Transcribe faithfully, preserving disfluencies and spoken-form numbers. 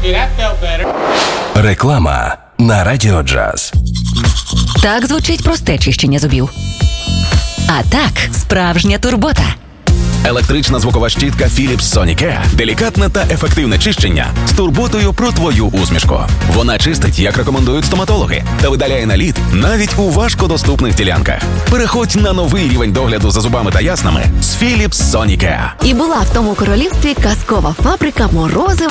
Реклама на Радіо Джаз. Так звучить просте чищення зубів. А так, справжня турбота. Електрична звукова щітка Philips Sonicare. Делікатне та ефективне чищення з турботою про твою усмішку. Вона чистить, як рекомендують стоматологи, та видаляє наліт навіть у важкодоступних ділянках. Переходь на новий рівень догляду за зубами та яснами з Philips Sonicare. І була в тому королівстві казкова фабрика морозива